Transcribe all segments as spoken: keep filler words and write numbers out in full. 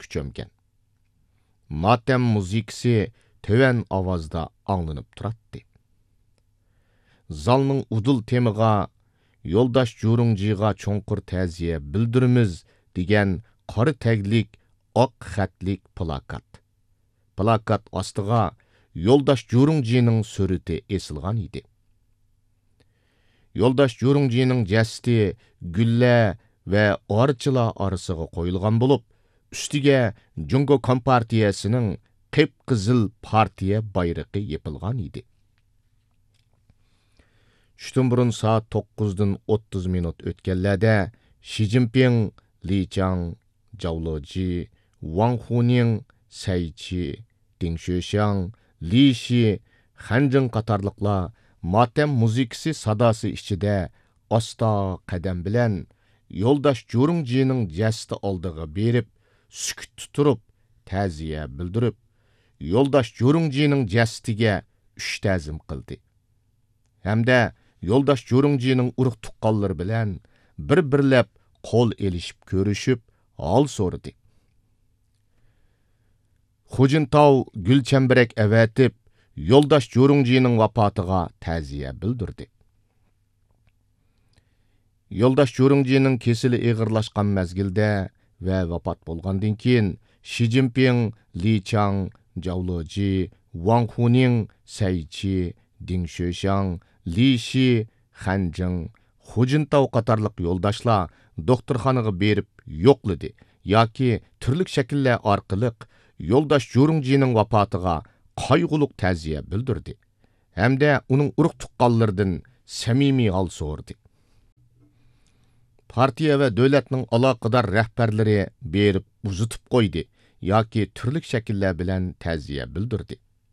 çömgen. Matem muzikisi töven avazda anlanıp turatdı. Zalның udul temiga, yoldaş Jurungjiga çoңqur täziye bildirimiz degan qora taglik oq xatlik plakat. Plakat ostiga yoldaş Jurungjining surati esilgan edi. Yoldaş Jurungjining jasadi gülle ve arçıla arasıga qoyulgan bolup, üstiga Jungo Kompartiyasining qip-qizil partiya bayraqı yepilgan edi. Şutun burun saat to'qqizdan o'ttiz minut ötkenlerde Xi Jinping, Li Qiang, Zhao Leji, Wang Huning, Cai Qi, Ding Xuexiang, Li Xi, Han Zheng qatarlıqlar matem muzikisi sadası içide asta qadam bilen yoldaş Jurungjining jasadi oldiga berip, sükut tuturup, ta'ziya bildirip, yoldaş Jurungjining jasadiga üç ta'zim qildi. Hamda yoldaş Jurungjining urug' tuqqanlari bilan bir-birlab qo'l elishib ko'rishib, hol so'radi. Xujintao gül chambarak avatib, yoldaş Jurungjining vafotiga ta'ziya bildirdi. Yoldaş Jurungjining kesili ig'irlashgan mezgilda ve vafot bo'lgandan keyin Xi Jinping, Li Qiang, Zhao Leji, Wang Huning, Cai Qi, Ding Xuexiang, Li Xi, Han Zheng, Hu Jintao qatarlıq yoldaşlar doktorxonaga berip yo'qladi yoki turli shakllar orqali yoldaş Jurungjining vafotiga qayg'uluq ta'ziya bildirdi. Hamda uning urug' tuqqanlaridan samimiy hol so'rdi. Partiya ve davlatning aloqador rahbarlari berip uzitib qo'ydi yoki turli shakllar bilan ta'ziya bildirdi.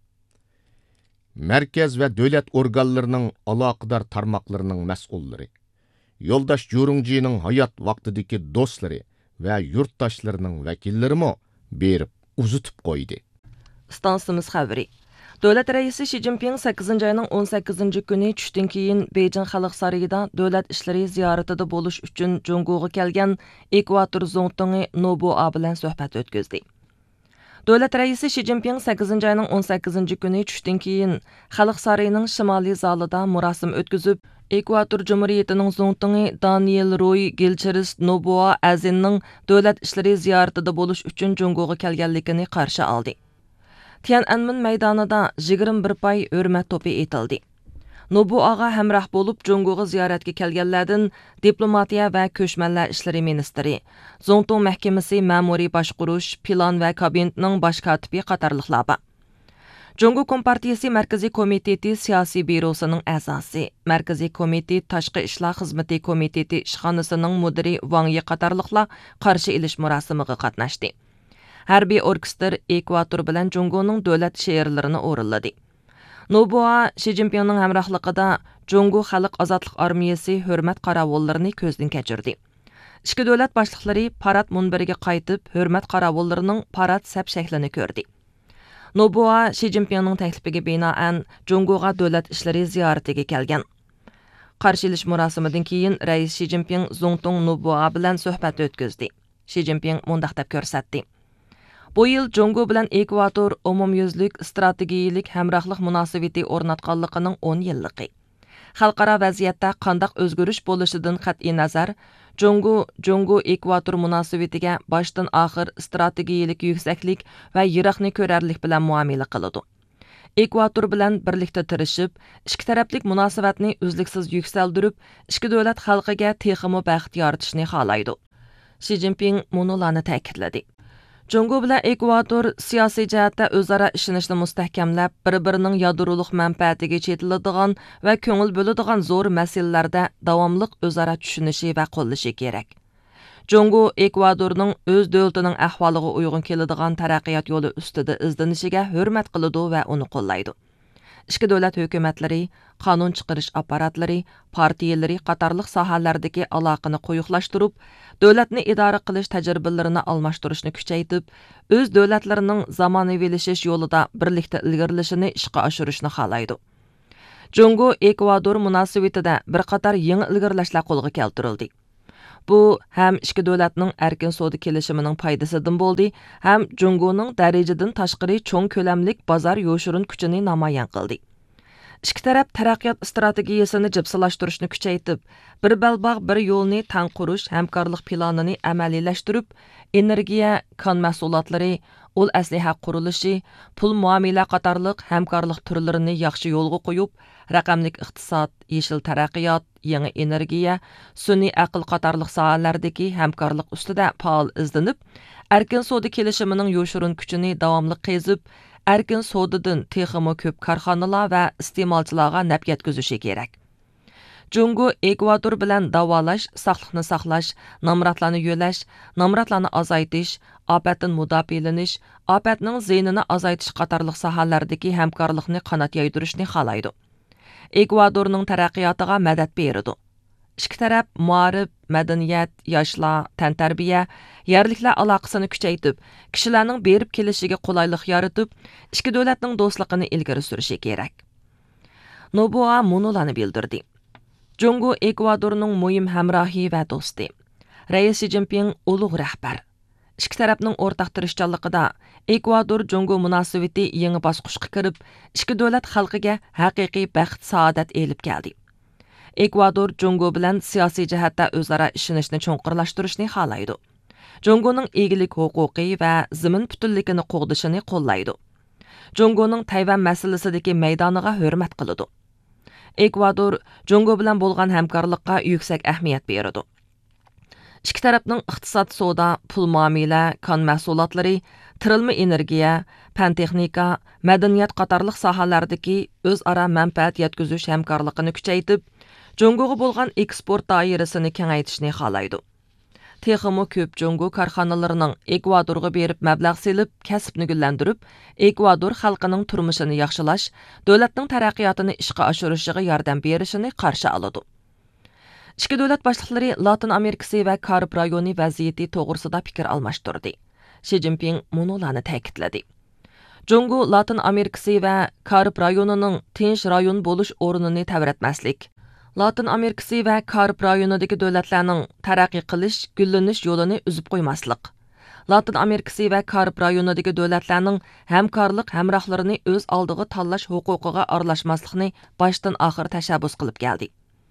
Merkez ve devlet organlarının aloqador tarmoqlarining mas'ullari, yoldaş Jurungjining hayat vaqtidagi do'stlari ve yurtdoshlarining vakillarimi berip uzitib qo'ydi. Stansimiz xabari. Davlat raisi Xi Jinping sakkizinchi ayning o'n sakkizinchi kuni tushdan keyin Beijing Xalq sarayida davlat ishlari ziyoratida bo'lish uchun Jungoga kelgan Ekvator zo'ngtingi Noboa bilan suhbat o'tkazdi. Davlat raisi Xi Jinping sakkizinchi ayning o'n sakkizinchi kuni tushdan keyin Xalq sarayining shimoliy zalida murosim o'tkazib, Ekvator Cumhuriyetining zo'ngtingi Daniel Roy Gilcheris Noboa Azinning davlat ishlari ziyoratida bo'lish uchun Jungoga kelganligini qarshi oldi. Tiananmen maydonida yigirma bir pay hurmat to'pi etildi. Noboaga hamroh bo'lib Jungoga ziyoratga kelganlardan diplomatiya va ko'chmanlar ishlari ministri, Zo'ngtung mahkamasi ma'muriy boshqarish, plan va kabinetning bosh kotibi qatorliqlar bor. Jungo Kompartiyasi Markaziy komiteti siyosiy bürosining a'zosi, Markaziy komiteti tashqi ishlar xizmati komiteti ishxonasining mudiri Wang Yi qatorliqlar qarshi ilish murosimiga qatnashdi. Harbiy orkestr Ekvator bilan Jungoning davlat she'rlarini o'rinladi. Noboa Xi Jinpingning hamrohligida Jungo Xalq ozodlik armiyasi hurmat qaravollarini ko'zdan kechirdi. Ikki davlat boshliqlari parad munbiriga qaytib, hurmat qaravollarining parad sap shaklini ko'rdi. Noboa Xi Jinpingning taklifiga binoan Jungoga davlat ishlari ziyoratiga kelgan. Qarshilish murosimidan keyin rais Xi Jinping Zo'ngtung Noboa bilan suhbat o'tkazdi. Xi Jinping mundaq deb ko'rsatdi. Bu yil Jungo bilan Ekvator umumyuzlik strategiyalik hamrohlik munosabati o'rnatganligining o'n yilligi. Xalqaro vaziyatda qandaq o'zgarish bo'lishidan qat'iy nazar, Jungo Jungo Ekvator munosabatiga boshdan oxir strategiyalik yuksaklik va yiroqni ko'rarlik bilan muomala qiladi. Ekvator bilan birlikda tirishib, ikki taraflik munosabatni uzluksiz yuksaltirib, ikki davlat xalqiga texmo baxt yaratishni xohlaydi. Xi Jinping munolarni ta'kidladi. Jungo bilan Ekvator siyosiy jihatda o'zaro ishonishni mustahkamlab, bir-birining yadroliq manfaatiga chetiladigan va ko'ngil bo'ladigan zo'r masalalarda davomli o'zaro tushunishi va qo'llashi kerak. Jungo Ekvadorning o'z davlatining ahvoliga uyg'un keladigan taraqqiyot yo'li ustida izlanishiga hurmat qiladi va uni qo'llaydi. Ikki davlat hukumatlari, qonun chiqarish apparatlari, partiyalari qatorliq sohalardagi aloqani quyuqlashtirib, davlatni idora qilish tajribalarini almashtirishni kuchaytirib, o'z davlatlarining zamonaviylashish yo'lida birlikda ilgarilashini ishga oshirishni xohlaydi. Jungo Ekvador munosabatida bir qator yangi ilgarilashlar qo'lga keltirildi. Bu həm ikki dövlətning erkin savdo kelishimining foydasidan bo'ldi, ham Jungoning darajadan tashqari cho'ng ko'lamlik bozor yo'shirin kuchini namoyon qildi. İki taraf taraqqiyot strategiyasini jipsilashtirishni kuchaytib, bir balbaq bir yo'lni tang qurish hamkorlik planini amaliylashtirib, energiya, kon mahsulotlari, ul asliha qurilishi, pul muomala qatorliq hamkorlik turlarini yaxshi yo'lga qo'yib, raqamlik iqtisod, yeshil taraqqiyot, yangi energiya, sun'iy aql qatorliq sohalardagi hamkorlik ustida faol izlanib, erkin savdo kelishimining yo'shirin kuchini davomli qezib, erkin savdodan texmo ko'p korxonalar va iste'molchilarga naf yetkazishi kerak. Jungo Ekvador bilan davolash, saqliqni saqlash, nomratlarni yo'lash, nomratlarni azaytish, ofatdan mudofialanish, ofatning zeynini azaytish qatorliq sohalardagi hamkorlikni qanot yaydirishni xohlaydi. Ekvadorning taraqqiyotiga madad beradi. İki taraf muarif, madaniyat, yoshlar, tantarbiya, yerliklar aloqasini kuchaytib, kishilarning berib kelishiga qulaylik yaratib, ikki davlatning do'stligini ilgari surishi kerak. Noboa munulani bildirdi. Jungo Ekvadorning muhim hamrohi va do'sti. Rais Xi Jinping ulug' rahbar. İki tarafning o'rtaq tirishchanligida Ekvador Jungo munosabati yangi bosqichga kirib, ikki davlat xalqiga haqiqiy baxt, saodat elib keldi. Ekvador Jungo bilan siyosiy jihatda o'zaro ishonishni cho'nqirlashtirishni xohlaydi. Jungoning egilik huquqi va zamin butunligini qo'g'dishini qo'llaydi. Jungoning Tayvan masalasidagi maydoniga hurmat qiladi. Ekvador Jungo bilan bo'lgan hamkorlikqa yuksak ahamiyat beradi. İki tarafning iqtisod, savdo, pul muomala, kon mahsulotlari, tirilma energiya, fan texnika, madaniyat qatorliq sohalardagi o'zaro manfaat yetkazish hamkorligini kuchaytib, Jungoga bo'lgan eksport doirasini kengaytirishni xohlaydi. Texmo ko'p Jungo korxonalarining Ekvadorga berib mablag' selib, kasbni gullantirib, Ekvador xalqining turmushini yaxshilash, davlatning taraqqiyotini ishga oshirishiga yordam berishini qarshi oladi. İki davlat boshliqlari Latin Amerikasi va Karib rayoni vaziyati to'g'risida fikr almashtirdi. Xi Jinping munulani ta'kidladi. Jungo Latin Amerikasi va Karib rayonining tinch rayon bo'lish o'rnini tavratmaslik, Latin Amerikasi va Karib rayonidagi davlatlarning taraqqiy qilish, gullanish yo'lini uzib qo'ymaslik, Latin Amerikasi va Karib rayonidagi davlatlarning hamkorlik hamrohlarini o'z oldiga tanlash huquqiga aralashmaslikni boshdan oxir tashabbus qilib keldi.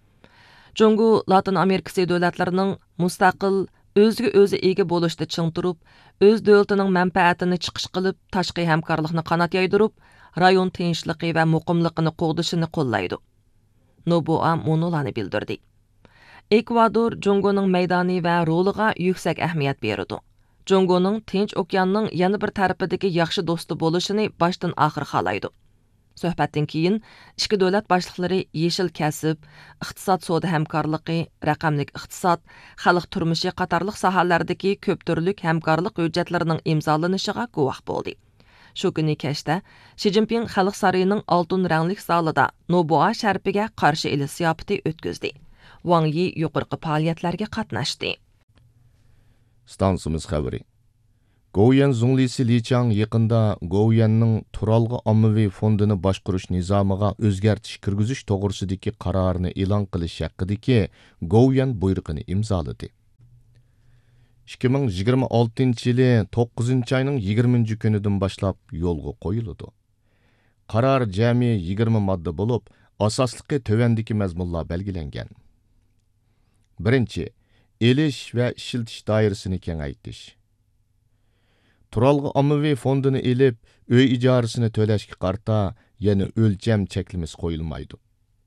Jungo Latin Amerikasi davlatlarining mustaqil, o'ziga o'zi ega bo'lishda ching turib, o'z davlatining manfaatini chiqish qilib, tashqi hamkorlikni qanot yaydirib, rayon tinchligi va muqimligini qo'g'dishini qo'llaydi. Noboa munulani bildirdi. Ekvador Jungoning maydoni va roliga yuksak ahamiyat beradi. Jungoning Tinch okeanning yana bir tarafidagi yaxshi do'sti bo'lishini boshdan oxir xohlaydi. Suhbatdan keyin ikki davlat boshliqlari yeshil kasb, iqtisod savdo hamkorligi, raqamlik iqtisod, xalq turmushi qatorliq sohalardagi ko'p turlik hamkorlik hujjatlarining imzolanishiga guvoh bo'ldi. Shu kuni kechda Xi Jinping Xalq saroyining oltin ranglik zalida Noboa sharpiga qarshi ilish ziyofati o'tkazdi. Wang Yi yuqorqi faoliyatlarga qatnashdi. Stansimiz xabari. Go'yan zunglisi Li Chang yaqinda Go'yanning Turalg'i ommaviy fondini boshqarish nizomiga o'zgartish kirgizish to'g'risidagi qarorni e'lon qilish haqidagi Go'yan buyrug'ini imzoladi. ikki ming yigirma oltinchi yili to'qqizinchi oyning yigirmanchi kunidan boshlab yo'lga qo'yiladi. Qaror jami yigirma modda bo'lib, asosligi tövendagi mazmunlar belgilangan. Birinchi, elish va ishiltish doirasini kengaytirish. Turalg'i ommaviy fondini elib, uy ijorasini to'lashga qarta yana o'lcham cheklimasi qo'yilmaydi.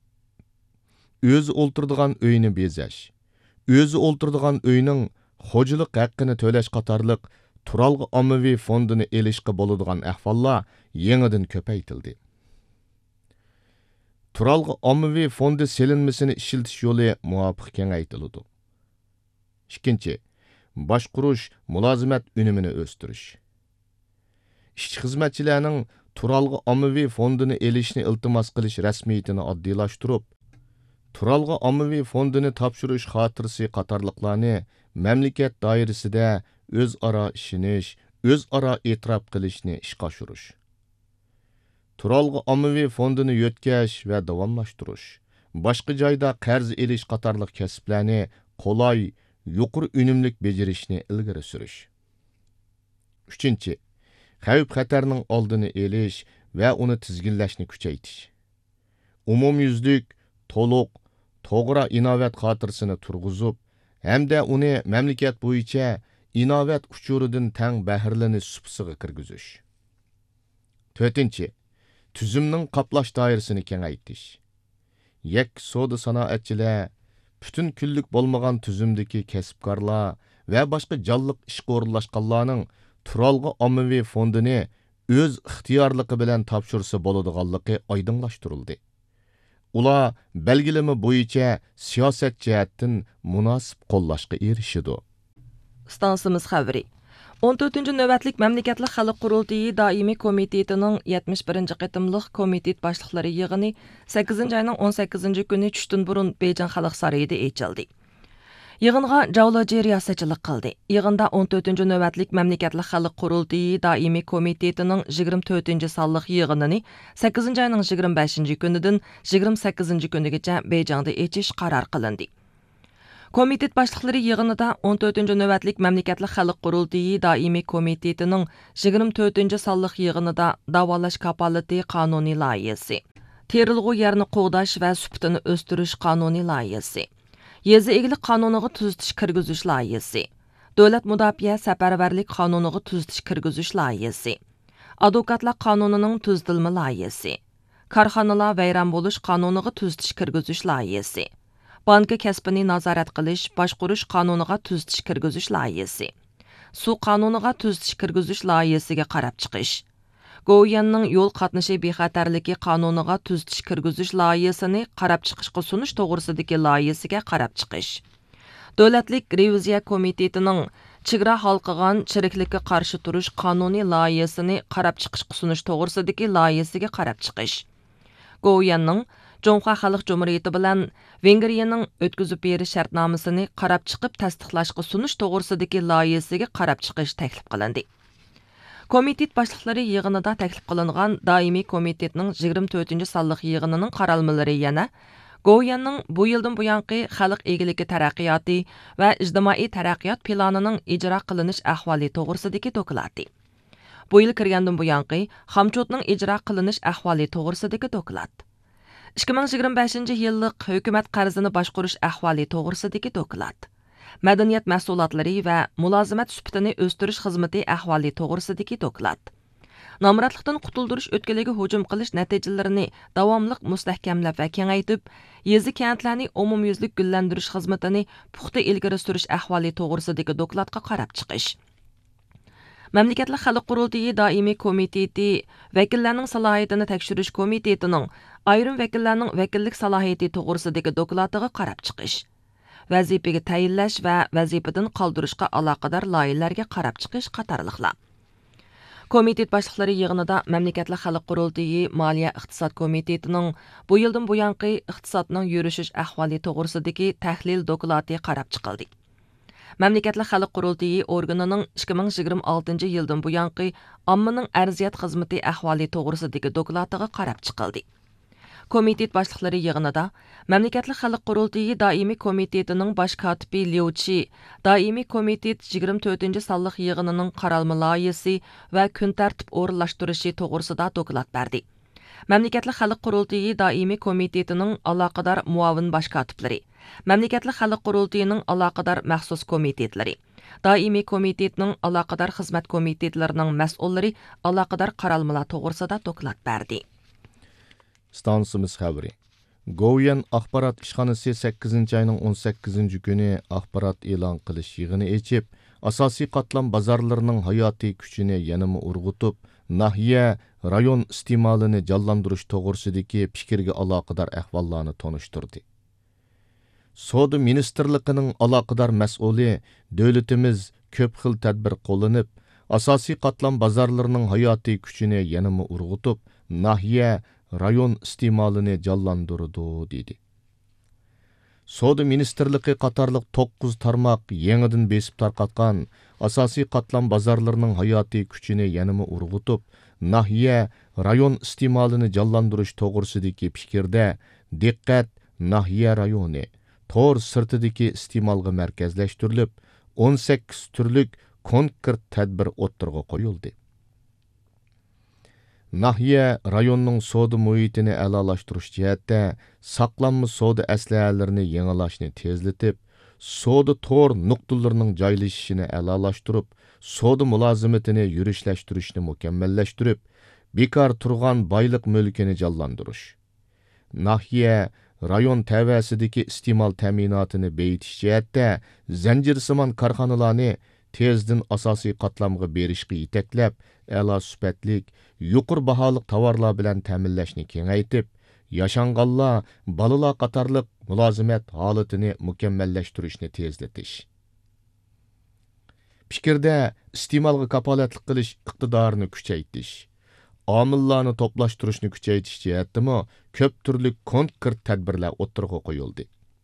O'zi o'ltiradigan uyni bezash, o'zi o'ltiradigan uyning xo'jalik haqqini to'lash qatorliq Turalg'i ommaviy fondini elishga bo'ladigan ahvollar yangidan ko'paytildi. Turalg'i ommaviy fondi selinmasini ishiltish yo'li muvofiq kengaytirildi. Ikkinchi, boshqurish mulozimat unumini o'stirish. Ishchi xizmatchilarning Turalg'i ommaviy fondini elishni iltimos qilish rasmiyatini oddiylashtirib, Turalg'i ommaviy fondini topshirish xotirasi qatorliqlarni mamlakat doirasida o'zaro ishonish, o'zaro e'tirof qilishni ishga oshirish. Turalg'i ommaviy fondini yo'tkash va davomlashtirish, boshqa joyda qarz elish qatorliq kasblarni qulay, yuqori unumlik becerishni ilgari surish. Uchinchi, xavf xatarning oldini elish va uni tizginlashni kuchaytirish. Umumyuzlik, to'liq, to'g'ri inovat xotirasini turg'izib, hamda uni mamlakat bo'yicha inovat uchuridan tang bahrlanish supsiga kirgizish. To'rtinchi, tuzumning qoplash doirasini kengaytirish. Yak soda sanoatchilar, butun kunlik bo'lmagan tuzumdagi kasbkorlar va boshqa jonliq ishga o'rinlashganlarning turalg'i ommaviy fondini o'z ixtiyorligi bilan topshirsa bo'ladiganligi oydinlashtirildi. Ular belgilama bo'yicha siyosat jihatdan munosib qo'llashga erishidi. Stansimiz xabari. o'n to'rtinchi navbatlik mamlakatlik xalq qurultiyi doimiy komitetining yetmish birinchi qitimliq komitet boshliqlari yig'ini sakkizinchi ayning o'n sakkizinchi kuni tushdan burun Beyjing xalq saroyida ochildi. Yig'inga Javloji riyosatchilik qildi. Yig'inda o'n to'rtinchi navbatlik mamlakatlik xalq qurultiyi doimiy komitetining yigirma to'rtinchi sonliq yig'inini sakkizinchi ayning yigirma beshinchi kunidan yigirma sakkizinchi kunigacha Beyjingda ochish qaror qilindi. Komitet boshliqlari yig'inida o'n to'rtinchi navbatlik mamlakatlik xalq qurultiyi doimiy komitetining yigirma to'rtinchi sonliq yig'inida davolash kapolati qonuniy loyihasi, terilg'u yerni qo'g'dash va suhbatini o'stirish qonuniy loyihasi, yezi egilik qonuniga tuzitish kirgizish loyihasi, davlat mudofaa safarbarlik qonuniga tuzitish kirgizish loyihasi, advokatlar qonunining tuzitilma loyihasi, korxonalar vayron bo'lish qonuniga tuzitish kirgizish loyihasi, banka kasbini nazorat qilish, boshqarish qonuniga tuzitish kirgizish loyihasi, suv qonuniga tuzitish kirgizish loyihasiga qarab chiqish, Go'yanning yo'l qatnashi bexatarligi qonuniga tuzitish kirgizish loyihasini qarab chiqishga sunish to'g'risidagi loyihasiga qarab chiqish, davlatlik reviziya komitetining chegara halqagan chiriklikka qarshi turish qonuniy loyihasini qarab chiqishga sunish to'g'risidagi loyihasiga qarab chiqish, Go'yanning Jonqa Xalq Cumhuriyeti bilan Vengriyaning o'tkazib berish shartnomasini qarab chiqib tasdiqlashga sunish to'g'risidagi loyihasiga qarab chiqish taklif qilindi. Komitet boshliqlari yig'inida taklif qilingan doimiy komitetning yigirma to'rtinchi sonliq yig'inining qaralmalari yana Go'yanning bu yildan buyangi xalq egiligi taraqqiyoti va ijtimoiy taraqqiyot planining ijro qilinish ahvoli to'g'risidagi doklati. Bu yil kirgandan buyangi xamchotning ijro qilinish ahvoli to'g'risidagi doklat. ikki ming yigirma beshinchi yillik hukumat qarzini boshqarish ahvoli to'g'risidagi doklat. Madaniyat mahsulotlari va mulozimat suhbatini o'stirish xizmati ahvoli to'g'risidagi doklat. Nomratlikdan qutuldirish o'tkaliga hujum qilish natijalarini davomli mustahkamlab va kengaytib, yezi kentlarni umumyuzlik gullantirish xizmatini puxta ilgari surish ahvoli to'g'risidagi doklatga qarab chiqish. Mamlakatlik xalq qurultiyi doimiy komiteti vakillarning salohiyatini tekshirish komitetining ayrim vakillarning vakillik salohiyati to'g'risidagi doklatiga qarab chiqish, vazifaga tayinlash va vazifadan qoldirishga aloqador loyihalarga qarab chiqish qatorliqlar. Komitet boshliqlari yig'inida mamlakatlik xalq qurultiyi moliya iqtisod komitetining bu yildan buyangi iqtisodning yurishish ahvoli to'g'risidagi tahlil doklati qarab chiqildi. Mamlakatlik xalq qurultiyi organining ikki ming yigirma oltinchi yildan buyangi ommaning arziyat xizmati ahvoli to'g'risidagi doklatiga qarab chiqildi. Komitet boshliqlari yig'inida mamlakatlik xalq qurultiyi doimiy komitetining bosh kotibi Liuchi doimiy komitet yigirma to'rtinchi sonliq yig'inining qaralma loyihasi va kun tartib o'rinlashtirishi to'g'risida doklat berdi. Mamlakatlik xalq qurultiyi doimiy komitetining aloqador muavin bosh kotiblari, mamlakatlik xalq qurultiyining aloqador maxsus komitetlari, doimiy komitetning aloqador xizmat komitetlarining mas'ullari aloqador qaralmalar to'g'risida doklat berdi. Stansimiz xabari. Go'yan axborot ishxonasi sakkizinchi ayning o'n sakkizinchi kuni axborot e'lon qilish yig'ini ochib, asosiy qatlam bozorlarining hayotiy kuchini yanama urg'utib, nahiya rayon iste'molini jonlantirish to'g'risidagi fikrga aloqador ahvollarni tonishtirdi. Savdo ministrligining aloqador mas'uli davlatimiz ko'p xil tadbir qo'llanib, asosiy qatlam bozorlarining hayotiy kuchini yanama urg'utib, nahiya rayon iste'molini jonlantirdi dedi. Savdo ministrligi qatorliq to'qqiz tarmoq yangidan besib tarqatgan asosiy qatlam bozorlarining hayotiy kuchini yanama urg'utib, nahiya rayon iste'molini jonlantirish to'g'risidagi fikrda diqqat nahiya rayoni, tor sirtidagi iste'molga markazlashtirilib, o'n sakkiz turlik konkret tadbir o'ttirg'a qo'yildi. Nahiye rayonning soda muhitini a'lolashtirish jihatda saqlanma soda aslahalarini yangilashni tezlatib, soda tor nuqtalarining joylashishini a'lolashtirib, soda mulozimatini yurishlashtirishni mukammallashtirib, bekor turgan boyliq mulkini jonlantirish. Nahiye rayon tavasidagi iste'mol ta'minotini beyitish jihatda zanjirsimon korxonalarni tezdan asosiy qatlamga berishga yetaklab, a'lo sifatlik, yuqur baholiq tovarlar bilan ta'minlashni kengaytib, yashanganlar, balalar qatorliq mulozimat holatini mukammallashtirishni tezlatish. Fikirda iste'molga kapolatlik qilish iqtidorini kuchaytirish, omillarni to'plashtirishni kuchaytirish jihatdami ko'p turli konkret tadbirlar o'ttirg'a qo'yildi.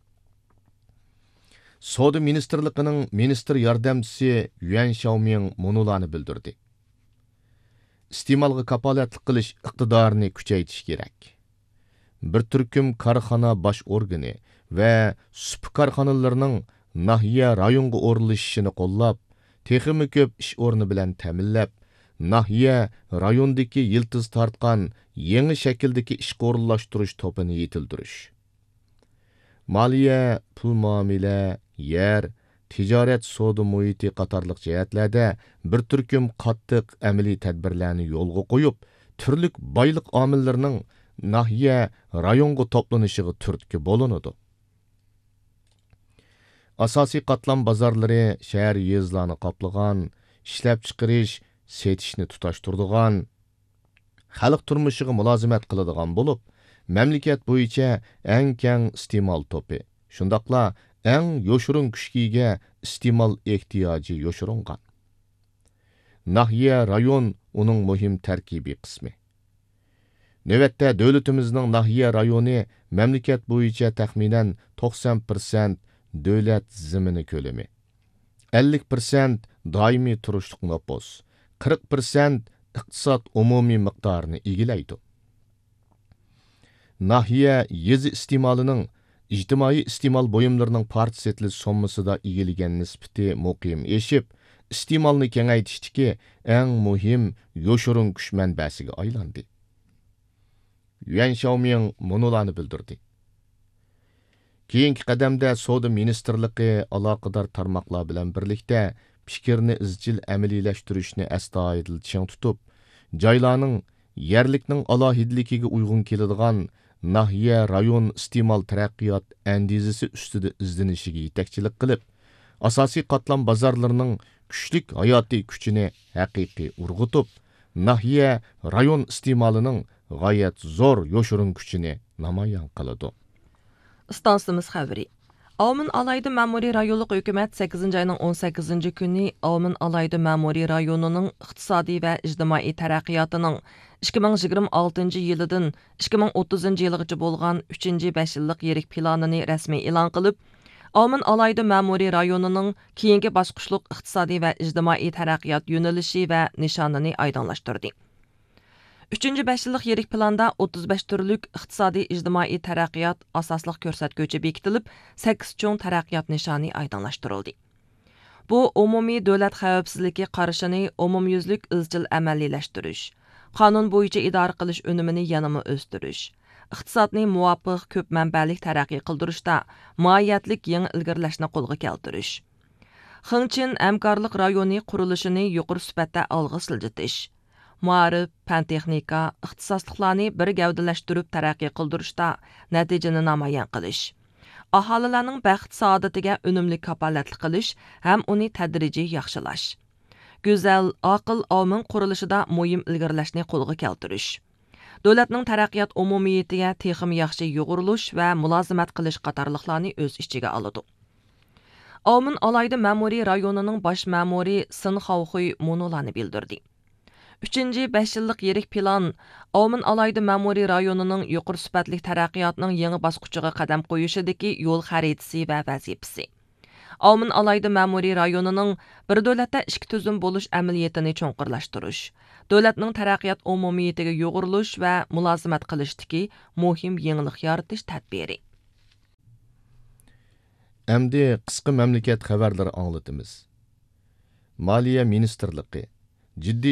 Soda ministrligining ministr yordamchisi Yuan Xiaoming munolarni bildirdi. Iste'molga kapolatlik qilish iqtidorini kuchaytirish kerak. Bir turkum korxona bosh organi va sup korxonalarining nahiya rayonga o'rnalishishini qo'llab, texmi ko'p ish o'rni bilan ta'minlab, nahiya rayondagi yiltiz tortgan yangi shakldagi ish o'rinlashtirish to'pini yetildirish. Moliya, pul muomala, yer, tijorat soda muhiti qatorliq jihatlarda bir turkum qattiq amaliy tadbirlarni yo'lga qo'yib, turli boyliq omillarining nahiya rayonga to'planishiga turtki bo'linadi. Asosiy qatlam bozorlari shahar yezlarni qoplagan, ishlab chiqarish, setishni tutashtiradigan, xalq turmushiga mulozimat qiladigan bo'lib, mamlakat bo'yicha eng keng iste'mol to'pi, shundaqla eng yoshurun kuchkiga iste'mol ehtiyoji yoshiringan. Nahiya rayon uning muhim tarkibiy qismi. Navbatda davlatimizning nahiya rayoni mamlakat bo'yicha taxminan to'qson foiz davlat zimini ko'lami, ellik foiz doimiy turishliq nopos, qirq foiz iqtisod umumiy miqdorini egallaydi. Nahiya yezi iste'molining ijtimoiy iste'mol buyumlarining partsetli sommasida egilagan nisbati muqim eshib, iste'molni kengaytishdagi eng muhim yoshurun kuch manbasiga aylandi. Yuan Xiaoming munolarni bildirdi. Keyingi qadamda soda ministrligi aloqador tarmoqlar bilan birlikda fikrni izchil amaliylashtirish,ni astoydil ching tutib, joylarning yerlikning alohidligiga uyg'un keladigan nahiya rayon iste'mol taraqqiyot andizasi ustida izlanishiga yetakchilik qilib, asosiy qatlam bozorlarining kuchlik hayotiy kuchini haqiqiy urg'utib, nahiya rayon iste'molining g'oyat zo'r yoshurun kuchini namoyon qiladi. Stansimiz xabari. Almın alaydı məmuri rayonluq hökumət səkkizinci ayının on səkkizinci günü Almın alaydı məmuri rayonunun iqtisadi və ictimai tərəqqiyatının ikki ming yigirma oltinchi yilidan ikki ming o'ttizinchi yilgacha bo'lgan uchinchi besh yillik yirik planini rasmiy e'lon qilib, Almın alaydı məmuri rayonunun keyingi bosqichliq iqtisadi və ijtimai taraqqiyot yo'nalishi və nishonini aydınlaşdırdı. uchinchi besh yillik yirik planda o'ttiz besh turlik iqtisodiy ijtimoiy taraqqiyot asoslıq ko'rsatkichi bekitilib, sakkiz cho'ng taraqqiyot nishoni aydınlaşdırıldı. Bu umumiy davlat xavfsizligi qarashini umumyuzlik izchil amaliylashtirish, qonun bo'yicha idora qilish unumini yanama o'stirish, iqtisodni muvofiq ko'p manbalik taraqqiy qildirishda mohiyatlik yangi ilgirlashni qo'lga keltirish, Xingchin hamkorlik rayoni qurilishini yuqori sifatda olg'a siljitish, muarif, fan texnika, ixtisosliklarni bir gavdalashtirib taraqqiy qildirishda natijani namoyon qilish, aholilarning baxt saodatiga unumli kapolatlik qilish ham uni tadrijiy yaxshilash, go'zal, aql omin qurilishida muhim ilgirlashni qo'lga keltirish, davlatning taraqqiyot umumiyatiga texim yaxshi yo'g'irilish va mulozimat qilish qatorliqlarni o'z ichiga oladi. Almın alaydı məmuri rayonunun baş məmuri Sin Xaoxuy munolarni bildirdi. uchinchi besh yillik yirik plan Almın alaydı məmuri rayonunun yuqori sifatli taraqqiyotning yangi bosqichiga qadam qo'yishidagi yo'l xaritasi va vazifasi. Almın alaydı məmuri rayonunun bir davlatda ikki tuzum bo'lish amaliyotini cho'nqirlashtirish, davlatning taraqqiyot umumiyatiga yo'g'irilish va mulozimat qilishdagi muhim yangilik yaratish tadbiri. Әмді қысқы мәмлекет xəbərləri аңлатımız. Maliye Ministerliği ciddi